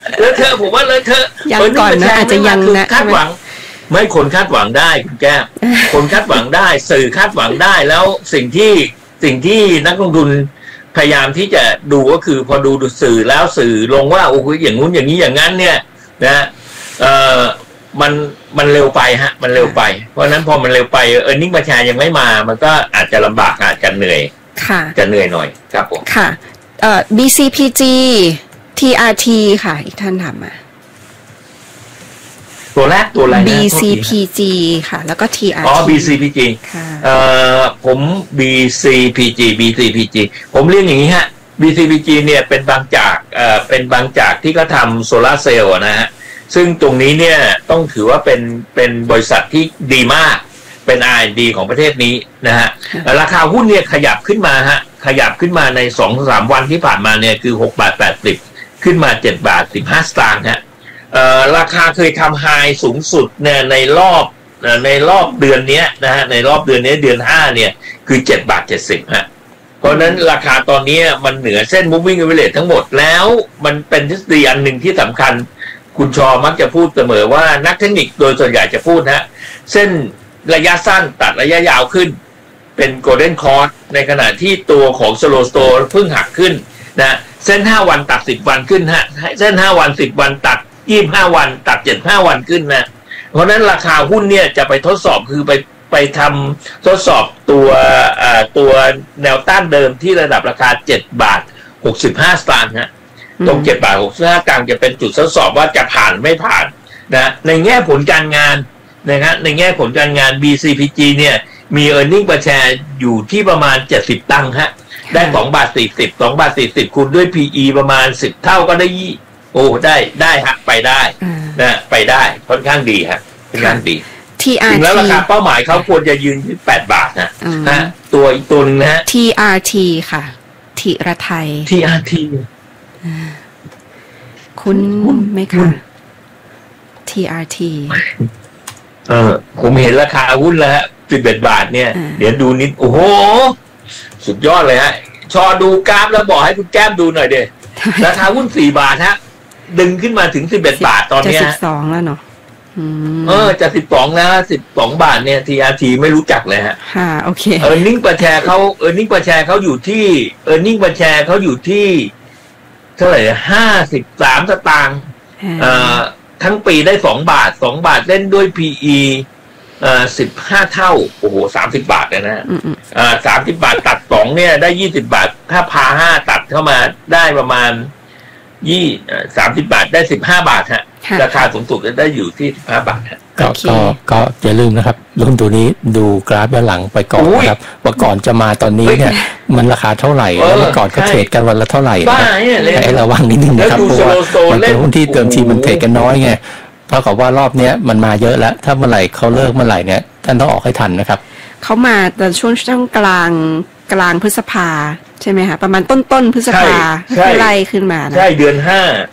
เลอะเทอะผมว่าเลอะเทอะยังก่อนนะอาจจะยังนะคาดหวังไม่คนคาดหวังได้คุณแก้วคนคาดหวังได้สื่อคาดหวังได้แล้วสิ่งที่นักลงทุนพยายามที่จะดูก็คือพอดูสื่อแล้วสื่อลงว่าโอ้โหอย่างงู้นอย่างนี้อย่างนั้นเนี่ยนะมันเร็วไปฮะมันเร็วไปเพราะนั้นพอมันเร็วไปearning per shareยังไม่มามันก็อาจจะลำบากอาจจะเหนื่อยค่ะจะเหนื่อยหน่อยครับผมค่ะBCPG TRT ค่ะอีกท่านถามมาตัวแรกตัวอะไรนะ BCPG ค่ะแล้วก็ TRT BCPG ค่ะผม BCPG ผมเรียกอย่างนี้ฮะ BCPG เนี่ยเป็นบางจากที่เขาทำโซลาร์เซลล์นะฮะซึ่งตรงนี้เนี่ยต้องถือว่าเป็นบริษัทที่ดีมากเป็น R&D ของประเทศนี้นะฮะราคาหุ้นเนี่ยขยับขึ้นมาฮะขยับขึ้นมาใน 2-3 วันที่ผ่านมาเนี่ยคือ6.80 ขึ้นมา7.15 สตางค์ฮะราคาเคยทำไฮสูงสุดเนี่ยในรอบเดือนนี้นะฮะในรอบเดือนนี้เดือน5เนี่ยคือ7.70 ฮะเพราะนั้นราคาตอนนี้มันเหนือเส้น moving average ทั้งหมดแล้วมันเป็นทฤษฎีอันหนึ่งที่สำคัญคุณชอมักจะพูดเสมอว่านักเทคนิคโดยส่วนใหญ่จะพูดฮะเส้นระยะสั้นตัดระยะยาวขึ้นเป็นโกลเด้นคอร์สในขณะที่ตัวของสโลว์สโตร์เพิ่งหักขึ้นนะเส้น5วันตัด10วันขึ้นฮะเส้น5วัน10วันตัด25วันตัด75วันขึ้นนะเพราะนั้นราคาหุ้นเนี่ยจะไปทดสอบคือไปทำทดสอบตัวแนวต้านเดิมที่ระดับราคา7.65 สตางค์ฮะตรง7.65 สตางค์จะเป็นจุดทดสอบว่าจะผ่านไม่ผ่านนะในแง่ผลการงานนะครับในแง่ผลการงาน BCPG เนี่ยมี earning per share อยู่ที่ประมาณ70ตังค์ฮะได้2.40 คูณด้วย PE ประมาณ10เท่าก็ได้โอ้ได้ฮะไปได้นะไปได้ค่อนข้างดีฮะค่อนข้างดีถึงแล้วราคาเป้าหมายเขาควรจะยืนที่8 บาทนะตัวอีกตัวนึงนะฮะ TRT ค่ะธีรไทย TRT คุณไหมคะ TRT ผมเห็นราคาหุ้นแล้วฮะ11 บาทเนี่ยเดี๋ยวดูนิดโอ้โหสุดยอดเลยฮะชอดูกราฟแล้วบอกให้คุณแก้มดูหน่อยเด้ราคาหุ้น4 บาทฮะดึงขึ้นมาถึง11 บาทตอนนี้จะ12แล้วเนาะจะ12แล้ว12 บาทเนี่ย TRT ไม่รู้จักเลยฮะค่ะโอเค earning per share เขาอยู่ที่ earning per share เขาอยู่ที่เท่าไหร่53 สตางค์ทั้งปีได้2 บาทเล่นด้วย PE 15 เท่าโอ้โห30 บาทเลยนะ30 บาทตัด2เนี่ยได้20 บาทถ้าพา5ตัดเข้ามาได้ประมาณ30 บาทได้15 บาทฮะราคาสูงสุดจะได้อยู่ที่15 บาทฮะก็อย่าลืมนะครับรุ่นตัวนี้ดูกราฟย้อนหลังไปก่อนนะครับว่าก่อนจะมาตอนนี้เนี่ยมันราคาเท่าไหร่แล้วเมื่อก่อนเขาเทรดกันวันละเท่าไหร่ให้ระวังนิดนึงนะครับเพราะว่ามันเป็นหุ้นที่เติมทีมันเทรดกันน้อยไงเพราะกับว่ารอบนี้มันมาเยอะแล้วถ้าเมื่อไหร่เขาเลิกเมื่อไหร่เนี่ยท่านต้องออกให้ทันนะครับเขามาแต่ช่วงกลางพฤษภาใช่ไหมคะประมาณต้นพฤษภาไล่ขึ้นมาใช่เดือน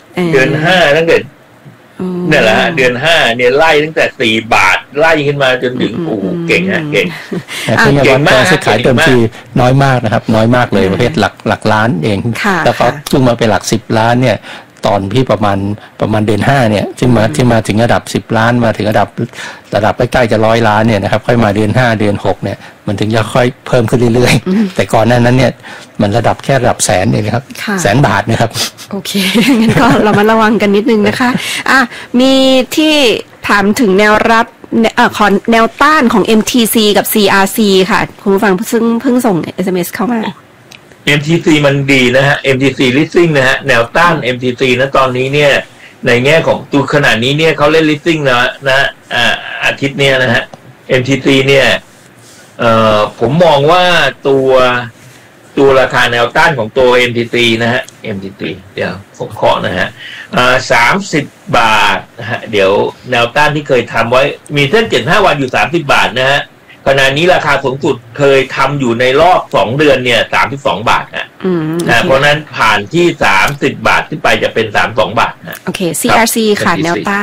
5ตั้งแต่เนี่ยแหละเดือน5เนี่ยไล่ตั้งแต่4 บาทไล่ขึ้นมาจนถึงโอ้เก่งฮะเก่งเก่งมากซื้อขายเติมทีน้อยมากนะครับน้อยมากเลยประเภทหลักล้านเองแต่เขาพุ่งมาเป็นหลัก10 ล้านเนี่ยตอนพี่ประมาณเดือน5เนี่ยที่มาถึงระดับ10 ล้านมาถึงระดับใกล้ๆจะ100 ล้านเนี่ยนะครับค่อยมาเดือน5เดือน6เนี่ยมันถึงจะค่อยเพิ่มขึ้นเรื่อยๆแต่ก่อนหน้านั้นเนี่ยมันระดับแค่ระดับแสนเองครับ100,000 บาทนะครับโอเคงั้นก็เรามาระวังกันนิดนึงนะคะมีที่ถามถึงแนวรับขอแนวต้านของ MTC กับ CRC ค่ะคุณผู้ฟังเพิ่งส่ง SMS เข้ามา MTC มันดีนะฮะ MTC Leasing นะฮะแนวต้าน MTC นะตอนนี้เนี่ยในแง่ของตัวขนาดนี้เนี่ยเขาเล่น Leasing นะอาทิตย์เนี้ยนะฮะ MTC เนี่ยผมมองว่าตัวราคาแนวต้านของตัว MTC นะฮะ MTC เดี๋ยวผมเคาะนะฮะ30 บาทนะฮะเดี๋ยวแนวต้านที่เคยทำไว้มีเส้น75 วันอยู่30 บาทนะฮะขณะนี้ราคาสูงสุดเคยทำอยู่ในรอบ2 เดือนเนี่ย32 บาทฮะเพราะนั้นผ่านที่30 บาทขึ้นไปจะเป็น32 บาทฮะโอเค CRC ค่ะแนวต้าน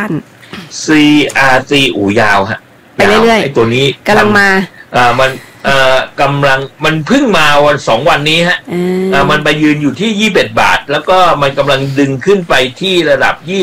CRC ยาวฮะไปเรื่อยๆไอ้ตัวนี้กำลังมามันมันเพิ่งมา2 วันนี้ฮะมันไปยืนอยู่ที่21 บาทแล้วก็มันกำลังดึงขึ้นไปที่ระดับ